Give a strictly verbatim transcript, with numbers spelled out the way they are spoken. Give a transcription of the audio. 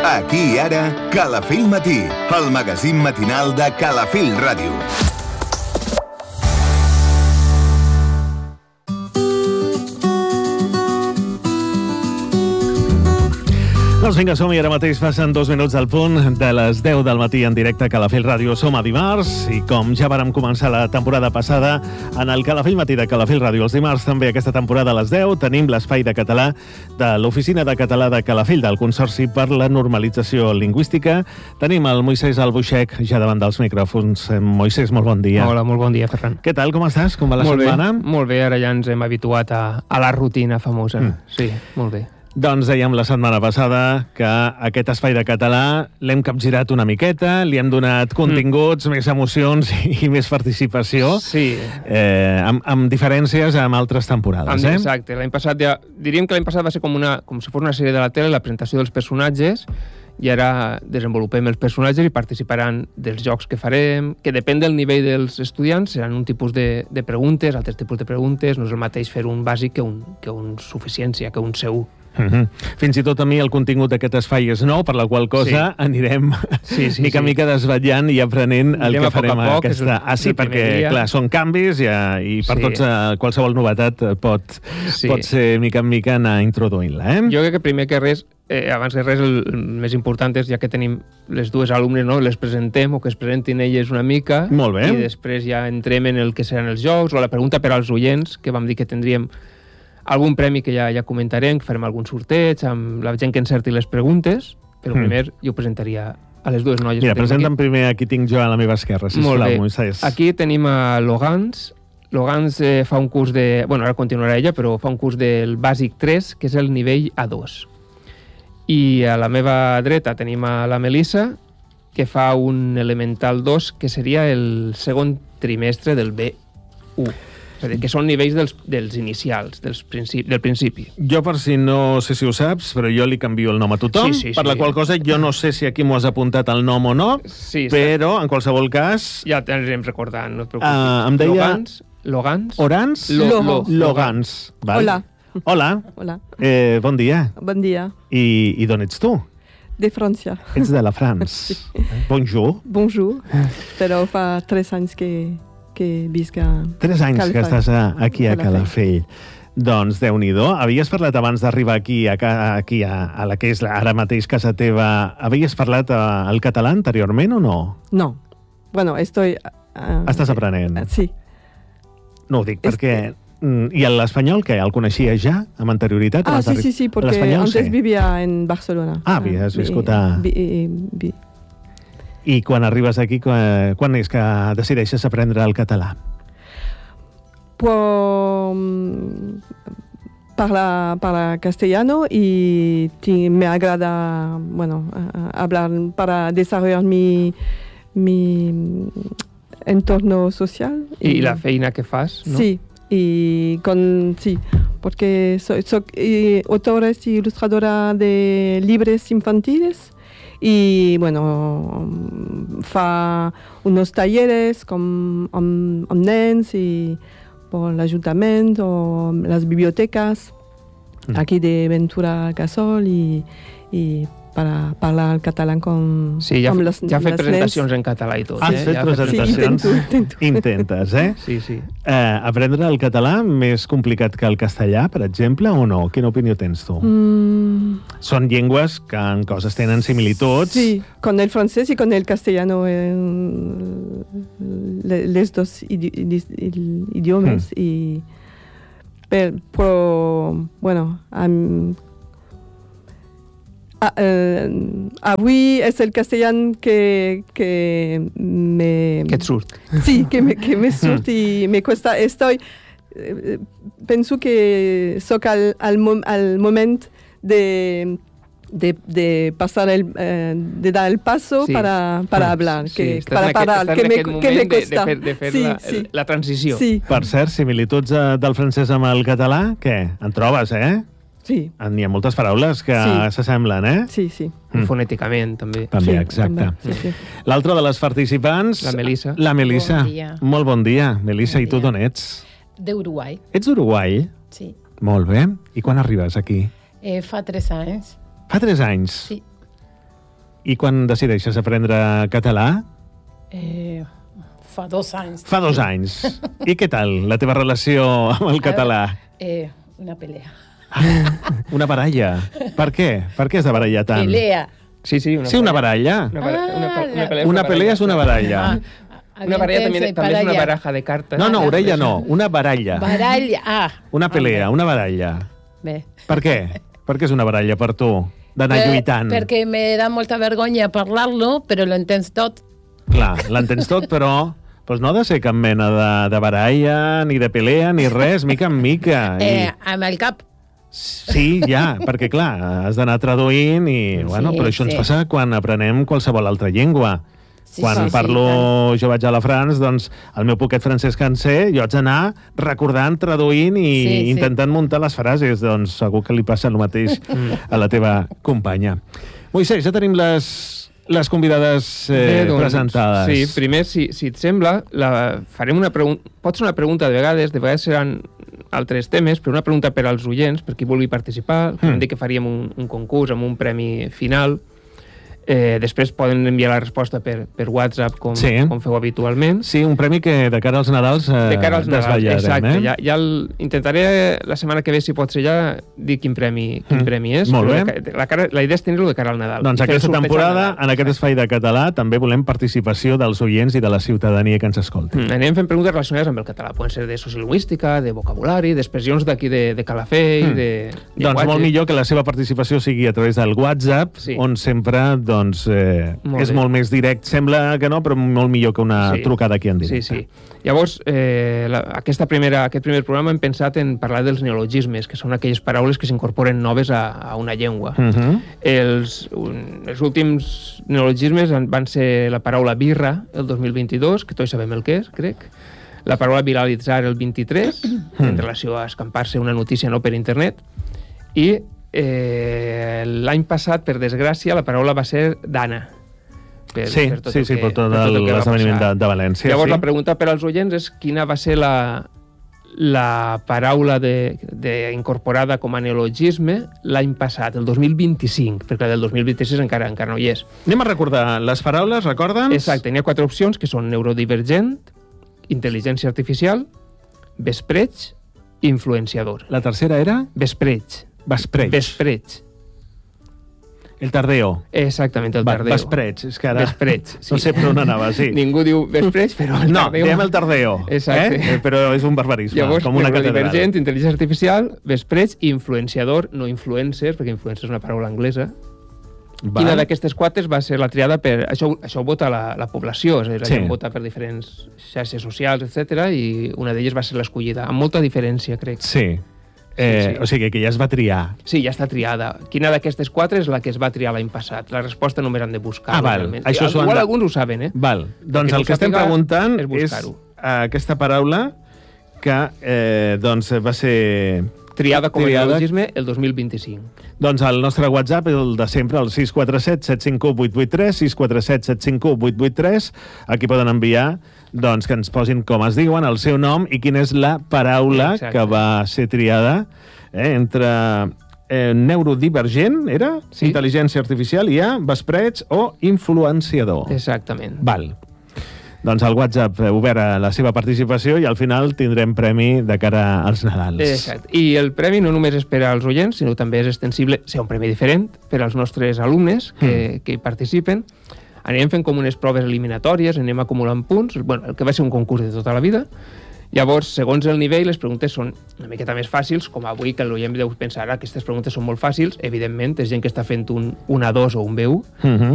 Aquí i ara, Calafell Matí, el magazín matinal de Calafell Ràdio. Doncs vinga, som-hi, ara mateix passen dos minuts al punt de les deu del matí en directe a Calafell Ràdio. Som a dimarts i com ja vàrem començar la temporada passada en el Calafell Matí de Calafell Ràdio, els dimarts també aquesta temporada a les deu tenim l'espai de català de l'Oficina de Català de Calafell, del Consorci per la Normalització Lingüística. Tenim el Moisès Albuixec ja davant dels micròfons. Moisès, molt bon dia. Hola, molt bon dia, Ferran. Què tal, com estàs? Com va la molt setmana? Bé, molt bé, ara ja ens hem habituat a, a la rutina famosa. Mm. Sí, molt bé. Doncs dèiem la setmana passada que aquest espai de català l'hem capgirat una miqueta, li hem donat continguts, mm. més emocions i, i més participació, sí. eh, amb, amb diferències amb altres temporades. Amb, eh? Exacte, l'any passat ja, diríem que l'any passat va ser com, una, com si fos una sèrie de la tele, la presentació dels personatges, i ara desenvolupem els personatges i participaran dels jocs que farem, que depèn del nivell dels estudiants, seran un tipus de, de preguntes, altres tipus de preguntes, no és el mateix fer un bàsic que un, que un suficiència, que un C u. Uh-huh. Fins i tot a mi el contingut d'aquest espai és nou, per la qual cosa sí. anirem sí, sí, mica a sí. mica desvetllant i aprenent el Anirem que farem a poc a poc, aquesta... el, ah, sí, perquè, clar, són canvis i, i per sí. tots eh, qualsevol novetat pot, sí. pot ser mica en mica anar introduint-la, eh? Jo crec que primer que res, eh, abans que res, el, el més important és, ja que tenim les dues alumnes, no? Les presentem o que es presentin elles una mica. Molt bé. I després ja entrem en el que seran els jocs o la pregunta per als oients, que vam dir que tindríem algun premi que ja ja comentarem, que farem algun sorteig amb la gent que encerti les preguntes, però mm. primer jo presentaria a les dues noies. Mira, presenta'm primer a qui tinc jo a la meva esquerra, sisplau, Moisès. Aquí tenim a Logans. Logans eh, fa un curs de... Bueno, ara continuarà ella, però fa un curs del bàsic tres, que és el nivell A dos. I a la meva dreta tenim a la Melissa, que fa un elemental dos, que seria el segon trimestre del B u. És a dir, que són nivells dels, dels inicials, dels principi, del principi. Jo, per si no sé si ho saps, però jo li canvio el nom a tothom, sí, sí, per sí. la qual cosa jo no sé si aquí m'ho has apuntat el nom o no, sí, però, en qualsevol cas... Ja t'anirem recordant, no et preocupis. Uh, em deia... Logans. Logans. Orans? Lo, lo, Logans. Val. Hola. Hola. Hola. Eh, bon dia. Bon dia. I, i d'on ets tu? De França. Ets de la France. Sí. Bonjour. Bonjour. Però fa tres anys que... que visc a... Tres anys Calafell. Que estàs a, aquí a Calafell. Doncs, Déu-n'hi-do. Havies parlat abans d'arribar aquí, a, aquí a, a la que és ara mateix casa teva, havies parlat a, el català anteriorment o no? No. Bueno, estoy... Uh, Estàs aprenent? Uh, sí. No ho dic perquè... I l'espanyol, què? El coneixies ja, amb anterioritat? Ah, sí, sí, sí, porque antes vivia en Barcelona. Ah, havies viscut a... Vi, vi, vi. I quan arribes aquí, quan, quan és que decideixes aprendre el català? Pues parla, parla castellano y me agrada, bueno, hablar para desarrollar mi, mi entorno social. Y, y la feina que fas, ¿no? Sí, y con, sí, porque soy, soy autora y ilustradora de libros infantiles. Y bueno, fa unos talleres con amb, amb nens y por el ayuntamiento o las bibliotecas mm. aquí de Ventura Casol y, y para parlar català con, sí, ja, amb les ja fet presentacions nens. En català i tot. Has eh? fet ja presentacions? Sí, intento, intento. Intentes, eh? Sí, sí. Eh, aprendre el català més complicat que el castellà, per exemple, o no? Quina opinió tens tu? Mm. Són llengües que en coses tenen similituds. Sí, con el francés y con el castellano, eh, les dos idi idiomas. Mm. Y, pero, pero, bueno, um, Ah, eh, avui és el castellà que, que me... Que et surt. Sí, que me, que me surt i me cuesta... Estoy, eh, penso que soc al, al, mom, al moment de, de, de pasar el, eh, de dar el paso sí. para, para hablar, que, sí, para parar, que me, que me cuesta. De, de fer, de fer sí, la, sí. la transició. Sí. Per cert, similituds eh, del francès amb el català, què? En trobes, eh? Sí. N'hi ha moltes paraules que sí. s'assemblen, eh? Sí, sí. Mm. Fonèticament, també. També, sí, exacte. També, sí, sí. L'altra de les participants... La Melissa. La Melissa. Bon dia. Molt bon dia. Melissa, bon i tu dia. d'on ets? D'Uruguai. Ets d'Uruguai? Sí. Molt bé. I quan arribes aquí? Eh, fa tres anys. Fa tres anys? Sí. I quan decideixes aprendre català? Eh, fa dos anys. Fa dos anys. I què tal la teva relació amb el català? Eh, una pelea. Una baralla. Per què? Per què has de barallar tant? Pelea. Sí, sí, una Sí, una baralla. Una, bara- una, Ah, una, pelea, Una pelea és una baralla. Ah, Una baralla també, entonces, també és una baralla. baraja de cartes. No, no, orella no. Una baralla. Baralla. Ah. Una pelea, una baralla. Bé. Per què? Per què és una baralla per tu? D'anar Per- lluitant. Perquè me da molta vergonya parlar-lo, però lo entens tot. Clar, l'entens tot, però doncs no ha de ser cap mena de, de baralla, ni de pelea, ni res, mica en mica. Eh, I, amb el cap. sí, ja, perquè clar, has d'anar traduint i, bueno, Sí, però això ens sí. passa quan aprenem qualsevol altra llengua. Sí, Quan sí, sí, parlo, jo vaig a la France, doncs el meu poquet francès que en sé, jo haig d'anar recordant, traduint i Sí, sí. intentant muntar les frases. Doncs segur que li passa el mateix a la teva companya. Moisès, ja tenim les, les convidades eh, Bé, doncs, presentades. Sí, primer, si, si et sembla, la, farem una pregunta... Pot ser una pregunta de vegades, de vegades seran altres temes, però una pregunta per als oients, per qui vulgui participar. Mm. Hem dit que faríem un, un concurs amb un premi final. Eh, després poden enviar la resposta per, per WhatsApp, com, Sí. com feu habitualment. Sí, un premi que de cara als Nadals eh, De cara als Nadals, desvetllarem, exacte. eh? Ja, ja el, intentaré la setmana que ve, si pot ser ja, dir quin premi, quin Mm. premi és. Molt però bé. de ca- La, cara, la idea és tenir-lo de cara al Nadal. Doncs I fer aquesta sorteig al temporada, Nadal. en aquest espai de català, també volem participació dels oients i de la ciutadania que ens escolti. Mm, Anem fent preguntes relacionades amb el català. Poden ser de sociolingüística, de vocabulari, d'expressions d'aquí de, de Calafell, Mm. de Doncs llenguatge. molt millor que la seva participació sigui a través del WhatsApp, Sí. on sempre doncs, eh, Molt és bé. molt més directe. Sembla que no, però molt millor que una Sí. trucada aquí en directe. Sí, sí. Llavors, eh, la, aquesta primera, aquest primer programa hem pensat en parlar dels neologismes, que són aquelles paraules que s'incorporen noves a, a una llengua. Uh -huh. Els, un, els últims neologismes en- van ser la paraula birra el dos mil vint-i-dos, que tots sabem el que és, crec. La paraula viralitzar el vint-i-tres, en relació a escampar-se una notícia no per internet. I eh, l'any passat, per desgràcia, la paraula va ser dana. Per, Sí, per tot sí, el sí, que- per tot per tot el que va l'esdeveniment de, passar. de València. Llavors, sí. la pregunta per als oients és quina va ser la, la paraula de, de incorporada com a neologisme l'any passat, el dos mil vint-i-cinc, perquè la del dos mil vint-i-sis encara encara no hi és. Anem a recordar les paraules, recorda'ns? Exacte, n'hi ha quatre opcions, que són neurodivergent, intel·ligència artificial, vespreig i influenciador. La tercera era Vespreig. vespreig. Vespreig. El tardeo. Exactament, el Va, tardeo. vespreig. És que ara Vespreig, no sí. sé per on anava, sí. Ningú diu vespreig, però el No, tardeo... diem el tardeo. Exacte. Eh? Però és un barbarisme, Llavors, com una catedral. neurodivergent, intel·ligència artificial, vespreig i influenciador, no influencer, perquè influencer és una paraula anglesa. Va. Quina d'aquestes quatre va ser la triada per... Això, això ho vota la, la població, és a dir, la Sí. gent vota per diferents xarxes socials, etcètera, i una d'elles va ser l'escollida, amb molta diferència, crec. Sí. Eh, Sí, sí. O sigui, que ja es va triar. Sí, ja està triada. Quina d'aquestes quatre és la que es va triar l'any passat? La resposta només han de buscar. Ah, val. realment. Això s'ho han Igual de- alguns ho saben, eh? Val. Doncs no el que estem sàpiga preguntant és és, buscar-ho. eh, aquesta paraula que eh, doncs va ser... Triada com a Triada. neologisme el dos mil vint-i-cinc. Doncs el nostre WhatsApp és el de sempre, el sis quatre set, set cinc u, vuit vuit tres, sis quatre set, set cinc u, vuit vuit tres. Aquí poden enviar doncs, que ens posin com es diuen, el seu nom i quina és la paraula Exacte. que va ser triada eh, entre eh, neurodivergent, era? Sí. Intel·ligència artificial, i a vespreig o influenciador. Exactament. Val. Doncs el WhatsApp eh, obert a la seva participació i al final tindrem premi de cara als Nadals. Exacte. I el premi no només és per als oients, sinó també és extensible, ser un premi diferent, per als nostres alumnes que, mm. que hi participen. Anirem fent com unes proves eliminatòries, anem acumulant punts, bueno, el que va ser un concurs de tota la vida. Llavors, segons el nivell, les preguntes són una miqueta més fàcils, com avui, que l'oient deu pensar que aquestes preguntes són molt fàcils. Evidentment, és gent que està fent un, un A dos o un B un, Uh -huh.